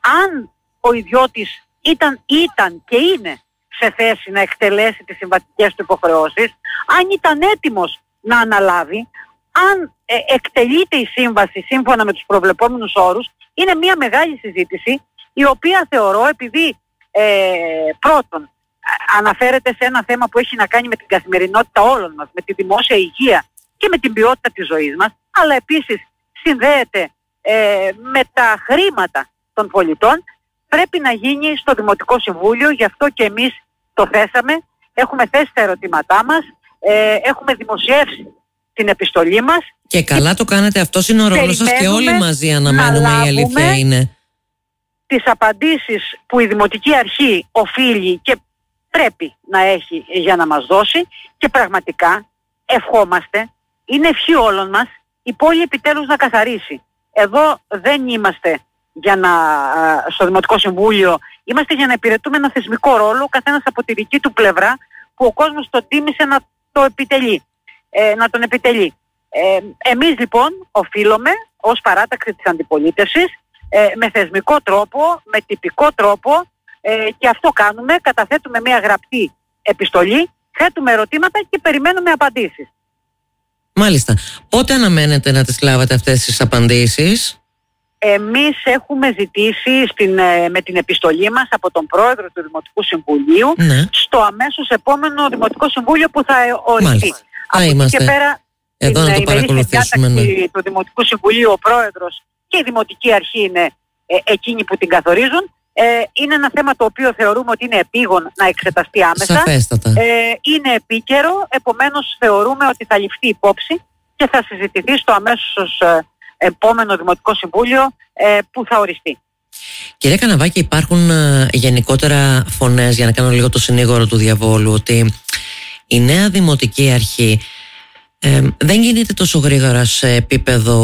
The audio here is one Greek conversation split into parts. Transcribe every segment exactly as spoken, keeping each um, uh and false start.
αν ο ιδιώτης ήταν, ήταν και είναι σε θέση να εκτελέσει τις συμβατικές του υποχρεώσεις, αν ήταν έτοιμος να αναλάβει, αν ε, εκτελείται η σύμβαση σύμφωνα με τους προβλεπόμενους όρους, είναι μια μεγάλη συζήτηση, η οποία θεωρώ, επειδή ε, πρώτον αναφέρεται σε ένα θέμα που έχει να κάνει με την καθημερινότητα όλων μας, με τη δημόσια υγεία και με την ποιότητα της ζωής μας, αλλά επίσης συνδέεται ε, με τα χρήματα των πολιτών, πρέπει να γίνει στο Δημοτικό Συμβούλιο. Γι' αυτό και εμείς το θέσαμε, έχουμε θέσει τα ερωτήματά μας, ε, έχουμε δημοσιεύσει την επιστολή μας. Και καλά το κάνετε, αυτός είναι ο ρόλος σας και όλοι μαζί αναμένουμε, η αλήθεια είναι. Τις απαντήσεις που η Δημοτική Αρχή οφείλει και πρέπει να έχει για να μας δώσει, και πραγματικά ευχόμαστε, είναι ευχή όλων μας, η πόλη επιτέλους να καθαρίσει. Εδώ δεν είμαστε για να, στο Δημοτικό Συμβούλιο, είμαστε για να υπηρετούμε ένα θεσμικό ρόλο, ο καθένας από τη δική του πλευρά, που ο κόσμος το τίμησε να το επιτελεί, ε, να τον επιτελεί. Ε, εμείς λοιπόν οφείλουμε ως παράταξη της αντιπολίτευσης, ε, με θεσμικό τρόπο, με τυπικό τρόπο, ε, και αυτό κάνουμε, καταθέτουμε μια γραπτή επιστολή, θέτουμε ερωτήματα και περιμένουμε απαντήσεις. Μάλιστα. Πότε αναμένετε να τις λάβετε αυτές τις απαντήσεις? Εμείς έχουμε ζητήσει στην, με την επιστολή μας από τον πρόεδρο του Δημοτικού Συμβουλίου, ναι, στο αμέσως επόμενο Δημοτικό Συμβούλιο που θα οριστεί. Μάλιστα. Από εκεί και πέρα εδώ την να το παρακολουθήσουμε, ναι, του Δημοτικού Συμβουλίου, ο πρόεδρος και η Δημοτική Αρχή είναι ε, εκείνοι που την καθορίζουν. Ε, είναι ένα θέμα το οποίο θεωρούμε ότι είναι επίγον να εξεταστεί άμεσα. Σαφέστατα. Ε, είναι επίκαιρο, επομένως θεωρούμε ότι θα ληφθεί υπόψη και θα συζητηθεί στο αμέσως ε, επόμενο Δημοτικό Συμβούλιο ε, που θα οριστεί. Κυρία Καναβάκη, υπάρχουν ε, γενικότερα φωνές, για να κάνω λίγο το συνήγορο του διαβόλου, ότι η νέα Δημοτική Αρχή ε, δεν κινείται τόσο γρήγορα σε επίπεδο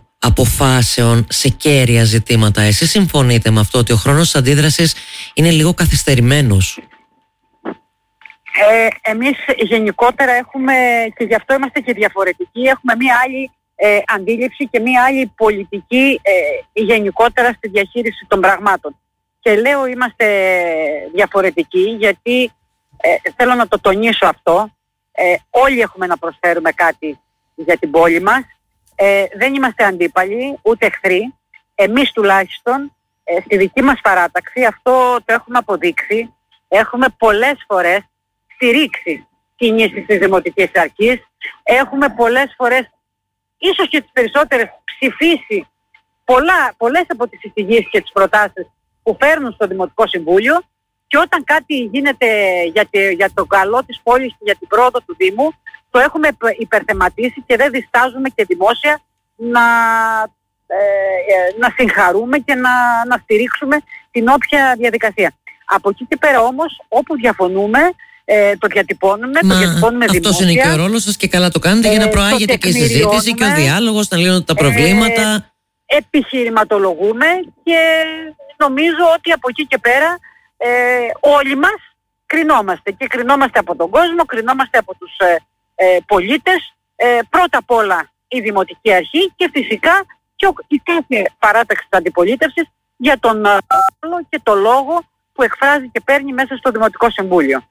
αποφάσεων σε κέρια ζητήματα. Εσείς συμφωνείτε με αυτό, ότι ο χρόνος της αντίδρασης είναι λίγο καθυστερημένος? Ε, εμείς γενικότερα έχουμε, και γι' αυτό είμαστε και διαφορετικοί, έχουμε μία άλλη ε, αντίληψη και μία άλλη πολιτική ε, γενικότερα στη διαχείριση των πραγμάτων. Και λέω είμαστε διαφορετικοί γιατί ε, θέλω να το τονίσω αυτό. Ε, όλοι έχουμε να προσφέρουμε κάτι για την πόλη μας. Ε, δεν είμαστε αντίπαλοι, ούτε εχθροί. Εμείς τουλάχιστον ε, στη δική μας παράταξη αυτό το έχουμε αποδείξει. Έχουμε πολλές φορές στηρίξει κινήσεις της Δημοτικής Αρχής. Έχουμε πολλές φορές, ίσως και τις περισσότερες, ψηφίσει πολλά, πολλές από τις εισηγήσεις και τις προτάσεις που φέρνουν στο Δημοτικό Συμβούλιο, και όταν κάτι γίνεται για, τη, για το καλό της πόλης και για την πρόοδο του Δήμου, το έχουμε υπερθεματίσει και δεν διστάζουμε και δημόσια να, ε, να συγχαρούμε και να, να στηρίξουμε την όποια διαδικασία. Από εκεί και πέρα όμως, όπου διαφωνούμε, ε, το διατυπώνουμε, Μα, το διατυπώνουμε δημόσια. Αυτός είναι και ο ρόλος σας και καλά το κάνετε, ε, για να προάγεται και η συζήτηση και ο διάλογος, να λύνονται τα προβλήματα. Ε, επιχειρηματολογούμε και νομίζω ότι από εκεί και πέρα ε, όλοι μας κρινόμαστε, και κρινόμαστε από τον κόσμο, κρινόμαστε από τους ε, ε, πολίτες, ε, πρώτα απ' όλα η Δημοτική Αρχή και φυσικά και ο, η κάθε παράταξη της αντιπολίτευσης για τον ρόλο και το λόγο που εκφράζει και παίρνει μέσα στο Δημοτικό Συμβούλιο.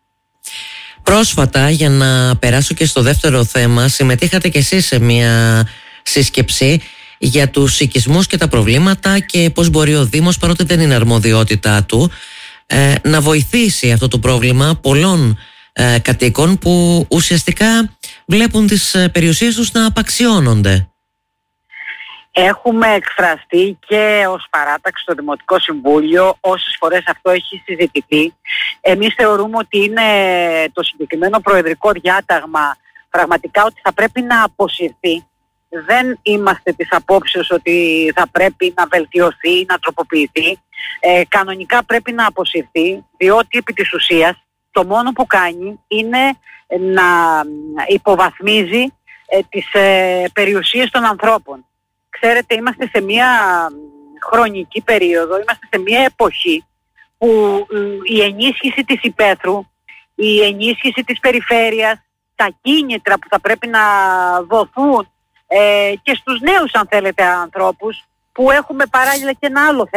Πρόσφατα, για να περάσω και στο δεύτερο θέμα, συμμετείχατε κι εσείς σε μια σύσκεψη για τους οικισμούς και τα προβλήματα και πώς μπορεί ο Δήμος, παρότι δεν είναι αρμοδιότητά του, ε, να βοηθήσει αυτό το πρόβλημα πολλών ε, κατοίκων που ουσιαστικά βλέπουν τις ε, περιουσίες τους να απαξιώνονται. Έχουμε εκφραστεί και ως παράταξη στο Δημοτικό Συμβούλιο, όσες φορές αυτό έχει συζητηθεί. Εμείς θεωρούμε ότι είναι το συγκεκριμένο προεδρικό διάταγμα πραγματικά ότι θα πρέπει να αποσυρθεί. Δεν είμαστε της απόψεως ότι θα πρέπει να βελτιωθεί, να τροποποιηθεί. Ε, κανονικά πρέπει να αποσυρθεί, διότι επί της ουσίας το μόνο που κάνει είναι να υποβαθμίζει ε, τις ε, περιουσίες των ανθρώπων. Ξέρετε, είμαστε σε μια χρονική περίοδο, είμαστε σε μια εποχή που η ενίσχυση της υπαίθρου, η ενίσχυση της περιφέρειας, τα κίνητρα που θα πρέπει να δοθούν ε, και στους νέους, αν θέλετε, ανθρώπους, που έχουμε παράλληλα και ένα άλλο θέμα.